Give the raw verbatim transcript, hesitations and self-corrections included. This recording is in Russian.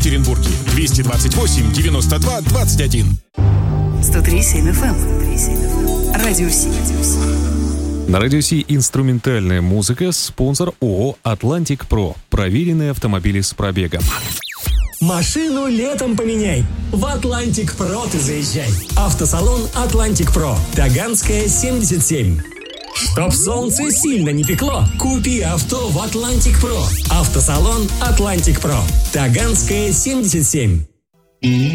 Екатеринбурге. двести двадцать восемь девяносто два двадцать один. сто три семь эф эм. Радио Си. На Радио Си инструментальная музыка. Спонсор ООО «Атлантик Про». Проверенные автомобили с пробегом. Машину летом поменяй. В «Атлантик Про» ты заезжай. Автосалон «Атлантик Про». Таганская, семьдесят семь. Чтоб солнце сильно не пекло, купи авто в «Атлантик Про». Автосалон «Атлантик Про». Таганская, семьдесят семь.